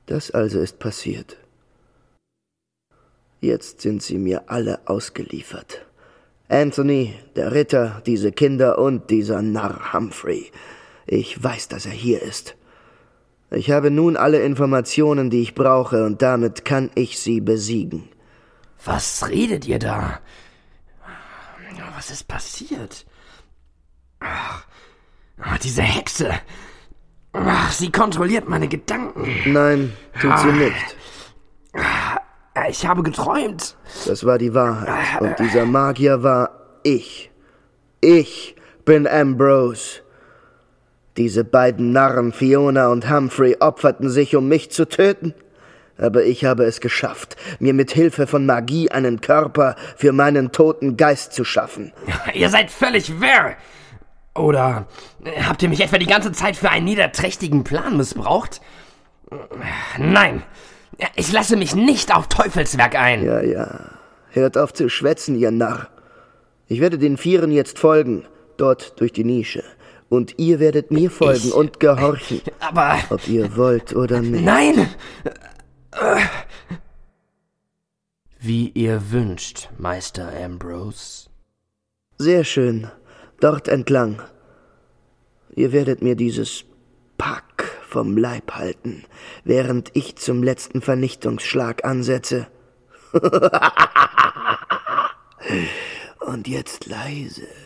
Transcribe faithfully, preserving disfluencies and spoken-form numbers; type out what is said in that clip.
Das also ist passiert. Jetzt sind sie mir alle ausgeliefert. Anthony, der Ritter, diese Kinder und dieser Narr Humphrey. Ich weiß, dass er hier ist. Ich habe nun alle Informationen, die ich brauche, und damit kann ich sie besiegen. Was redet ihr da? Was ist passiert? Ach, diese Hexe. Ach, sie kontrolliert meine Gedanken. Nein, tut sie nicht. Ich habe geträumt. Das war die Wahrheit. Und dieser Magier war ich. Ich bin Ambrose. Diese beiden Narren, Fiona und Humphrey, opferten sich, um mich zu töten. Aber ich habe es geschafft, mir mit Hilfe von Magie einen Körper für meinen toten Geist zu schaffen. Ihr seid völlig wirr. Oder habt ihr mich etwa die ganze Zeit für einen niederträchtigen Plan missbraucht? Nein, ich lasse mich nicht auf Teufelswerk ein. Ja, ja, hört auf zu schwätzen, ihr Narr. Ich werde den Vieren jetzt folgen, dort durch die Nische. Und ihr werdet mir folgen ich, und gehorchen, aber ob ihr wollt oder nicht. Nein! Wie ihr wünscht, Meister Ambrose. Sehr schön. Dort entlang. Ihr werdet mir dieses Pack vom Leib halten, während ich zum letzten Vernichtungsschlag ansetze. Und jetzt leise.